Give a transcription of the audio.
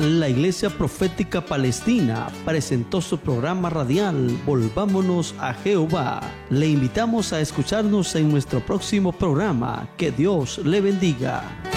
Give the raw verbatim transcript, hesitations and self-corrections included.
La Iglesia Profética Palestina presentó su programa radial Volvámonos a Jehová. Le invitamos a escucharnos en nuestro próximo programa. Que Dios le bendiga.